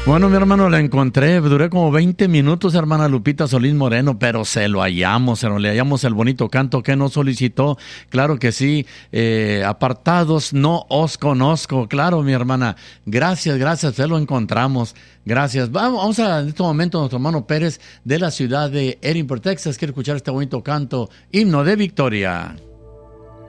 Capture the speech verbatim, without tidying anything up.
Bueno, mi hermano, la encontré, duré como veinte minutos, hermana Lupita Solís Moreno, pero se lo hallamos, se lo le hallamos el bonito canto que nos solicitó, claro que sí, eh, apartados no os conozco, claro, mi hermana, gracias, gracias, se lo encontramos, gracias. Vamos, vamos a, en este momento, nuestro hermano Pérez, de la ciudad de Edinburgh, Texas, quiere escuchar este bonito canto, Himno de Victoria.